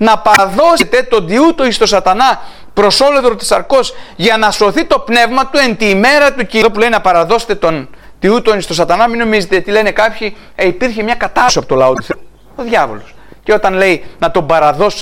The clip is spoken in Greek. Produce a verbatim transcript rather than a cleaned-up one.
να παραδώσετε τον τιούτο εις το σατανά προς όλεδρο της σαρκός, για να σωθεί το πνεύμα του εν τη ημέρα του Κυρίου. Που λέει να παραδώσετε τον τιούτο εις το σατανά, μην νομίζετε τι λένε κάποιοι, ε, υπήρχε μια κατάσταση από το λαό του Θεού, ο διάβολος. Και όταν λέει να τον παραδώσει